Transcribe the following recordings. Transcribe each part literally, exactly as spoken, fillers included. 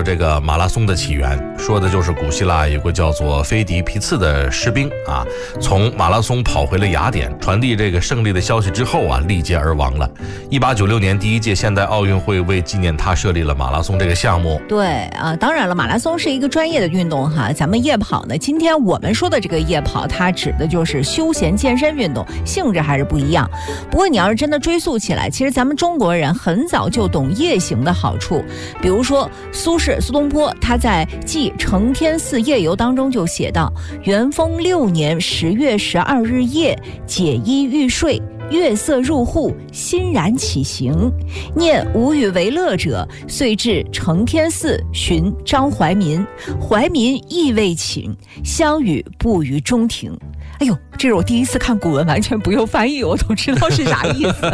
这个马拉松的起源，说的就是古希腊有个叫做菲迪皮次的士兵啊，从马拉松跑回了雅典，传递这个胜利的消息之后啊，力竭而亡了。一八九六年第一届现代奥运会为纪念他设立了马拉松这个项目。 对啊，当然了，马拉松是一个专业的运动哈，咱们夜跑呢，今天我们说的这个夜跑，它指的就是休闲健身运动，性质还是不一样。不过你要是真的追溯起来，其实咱们中国人很早就懂夜行的好处。比如说苏轼苏东坡，他在《记承天寺夜游》当中就写道：元丰六年十月十二日夜，解衣欲睡，月色入户，欣然起行。念无与为乐者，遂至承天寺寻张怀民。怀民亦未寝，相与步于中庭。哎呦，这是我第一次看古文，完全不用翻译我都知道是啥意思。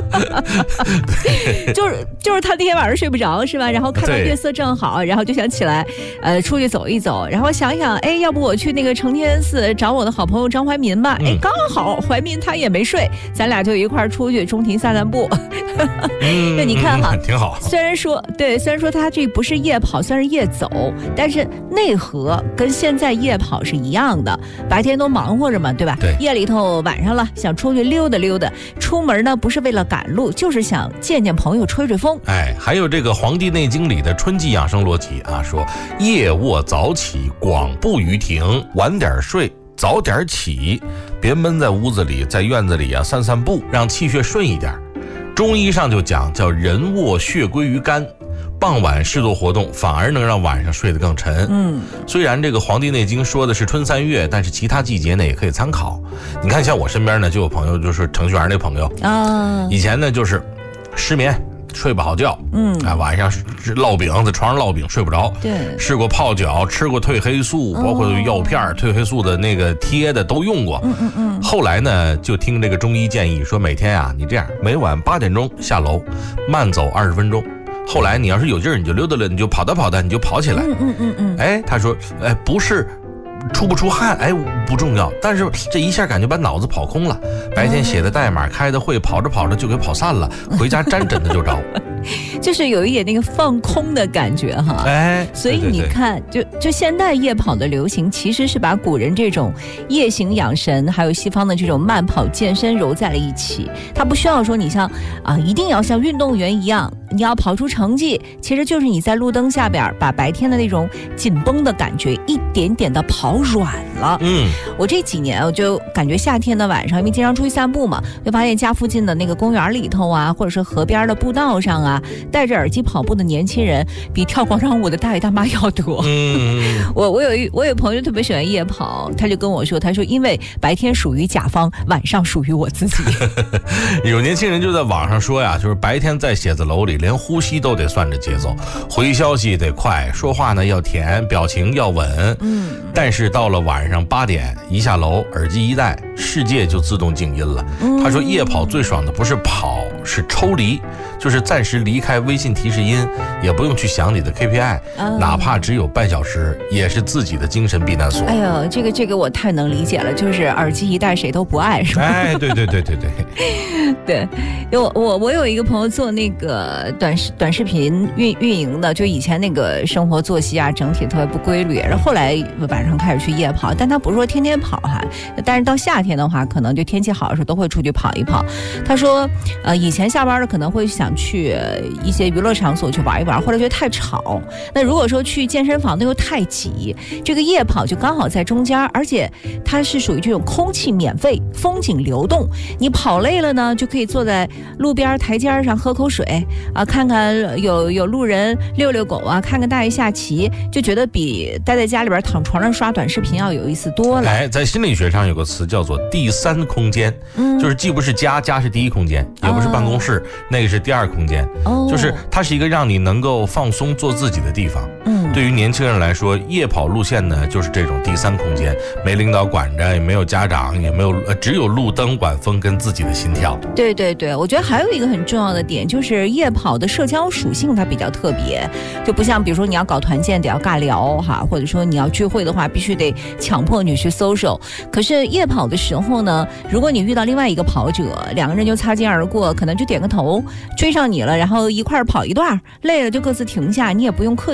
就是就是他那天晚上睡不着是吧？然后看到月色正好，然后就想起来，呃，出去走一走。然后想想，哎，要不我去那个承天寺找我的好朋友张怀民吧？哎，刚好怀民他也没睡，咱俩就一块儿出去中庭散散步。 嗯， 对，你看哈， 挺好。 虽然说对，虽然说他这不是夜跑，算是夜走，但是内核跟现在夜跑是一样的。白天都忙活着嘛，对吧？ 对， 夜里头晚上了，想出去溜达溜达，出门呢不是为了赶路，就是想见见朋友，吹吹风。 哎，还有这个《黄帝内经》里的春季养生逻辑啊，说夜卧早起，广步于庭，晚点睡，早点起，别闷在屋子里，在院子里啊散散步，让气血顺一点。中医上就讲叫人卧血归于肝，傍晚适度活动反而能让晚上睡得更沉。嗯，虽然这个《黄帝内经》说的是春三月，但是其他季节呢也可以参考。你看像我身边呢就有朋友，就是程序员那朋友啊，以前呢就是失眠睡不好觉，嗯，啊，晚上烙饼，在床上烙饼睡不着， 对， 试过泡脚，吃过褪黑素，包括药片、哦、褪黑素的那个贴的都用过，嗯嗯嗯。后来呢，就听这个中医建议说，每天啊，你这样每晚八点钟下楼，慢走二十分钟。后来你要是有劲儿，你就溜达了，你就跑哒跑哒，你就跑起来，嗯嗯嗯嗯。哎，他说，哎，不是。出不出汗哎不重要，但是这一下感觉把脑子跑空了，白天写的代码开的会跑着跑着就给跑散了，回家沾枕头就着。 就是有一点那个放空的感觉哈，哎，所以你看，对对对，就就现代夜跑的流行，其实是把古人这种夜行养神，还有西方的这种慢跑健身揉在了一起。它不需要说你像啊，一定要像运动员一样，你要跑出成绩，其实就是你在路灯下边把白天的那种紧绷的感觉一点点的跑软了。嗯，我这几年我就感觉夏天的晚上，因为经常出去散步嘛，就发现家附近的那个公园里头啊，或者是河边的步道上啊，戴着耳机跑步的年轻人比跳广场舞的大爷大妈要多。嗯，我我有一我有朋友特别喜欢夜跑，他就跟我说，他说因为白天属于甲方，晚上属于我自己。 有年轻人就在网上说呀，就是白天在写字楼里，连呼吸都得算着节奏，回消息得快，说话呢要甜，表情要稳。嗯，但是到了晚上八点一下楼，耳机一戴，世界就自动静音了。嗯，他说夜跑最爽的不是跑，是抽离，就是暂时离开微信提示音，也不用去想你的 K P I，嗯，哪怕只有半小时，也是自己的精神避难所。 哎呦，这个这个我太能理解了，就是耳机一戴谁都不爱，是吧？ 哎，对对对对对， 对，我我我有一个朋友做那个短视短视频运运营的，就以前那个生活作息啊，整体特别不规律，然后后来晚上开始去夜跑，但他不是说天天跑哈，但是到夏天的话，可能就天气好的时候都会出去跑一跑。他说，呃，以前下班了可能会想去一些娱乐场所去玩一玩，或者觉得太吵。那如果说去健身房，那又太挤。这个夜跑就刚好在中间，而且它是属于这种空气免费、风景流动。你跑累了呢，就可以坐在路边台阶上喝口水啊，看看有有路人遛遛狗啊，看看大爷下棋，就觉得比待在家里边躺床上刷短视频要有意思多了。 哎，在心理学上有个词叫做第三空间，嗯，就是既不是家，家是第一空间，也不是办公室，哦，那个是第二空间，哦，就是它是一个让你能够放松做自己的地方。嗯，对于年轻人来说，夜跑路线呢就是这种第三空间，没领导管着，也没有家长，也没有呃，只有路灯管风跟自己的心跳。 对对对，我觉得还有一个很重要的点就是夜跑的社交属性它比较特别，就不像比如说你要搞团建得要尬聊哈，或者说你要聚会的话必须得强迫你去 social。可是夜跑的时候呢，如果你遇到另外一个跑者，两个人就擦肩而过，可能就点个头，追上你了，然后一块儿跑一段，累了就各自停下，你也不用刻意的去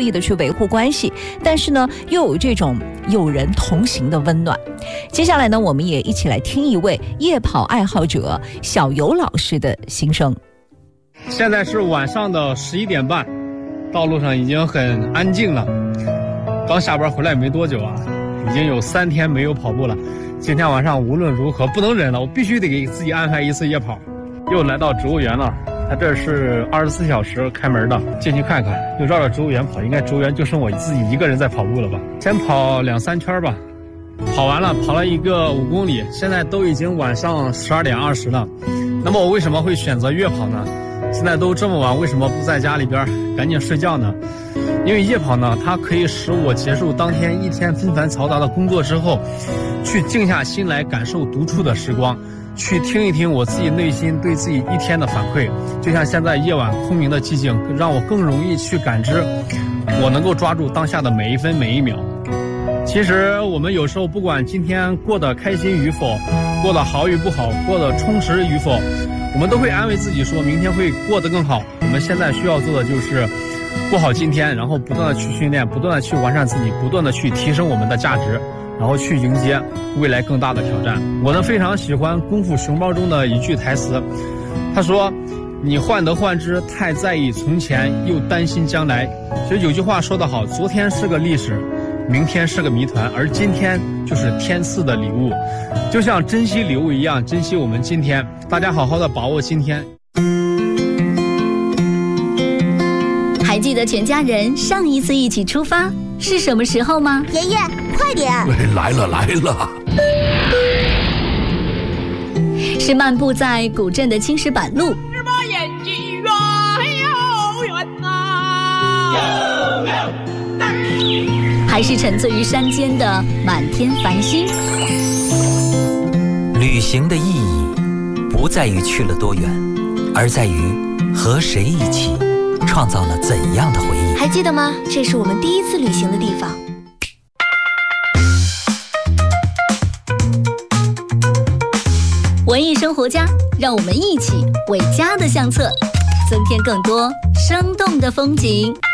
维护关系，但是呢，又有这种有人同行的温暖。接下来呢，我们也一起来听一位夜跑爱好者小游老师的心声。 现在是晚上的十一点半，道路上已经很安静了。刚下班回来没多久啊，已经有三天没有跑步了。今天晚上无论如何不能忍了，我必须得给自己安排一次夜跑。又来到植物园了，它这是二十四小时开门的，进去看看。又绕着植物园跑，应该植物园就剩我自己一个人在跑步了吧？先跑两三圈吧。跑完了，跑了一个五公里，现在都已经晚上十二点二十了。那么我为什么会选择夜跑呢？现在都这么晚，为什么不在家里边赶紧睡觉呢？因为夜跑呢，它可以使我结束当天一天纷繁嘈杂的工作之后，去静下心来感受独处的时光，去听一听我自己内心对自己一天的反馈。就像现在夜晚空明的寂静，让我更容易去感知，我能够抓住当下的每一分每一秒。其实我们有时候不管今天过得开心与否，过得好与不好，过得充实与否，我们都会安慰自己说明天会过得更好。我们现在需要做的就是过好今天，然后不断的去训练，不断的去完善自己，不断的去提升我们的价值，然后去迎接未来更大的挑战。我呢非常喜欢《功夫熊猫》中的一句台词，他说：“你患得患失，太在意从前，又担心将来。”其实有句话说得好，昨天是个历史，明天是个谜团，而今天就是天赐的礼物。就像珍惜礼物一样，珍惜我们今天。大家好好的把握今天。 还记得全家人上一次一起出发是什么时候吗？ 爷爷，快点！ 来了来了， 是漫步在古镇的青石板路， 是把眼睛远又远呐， 还是沉醉于山间的满天繁星？ 旅行的意义不在于去了多远，而在于和谁一起创造了怎样的回忆。 还记得吗？这是我们第一次旅行的地方。 文艺生活家，让我们一起为家的相册增添更多生动的风景。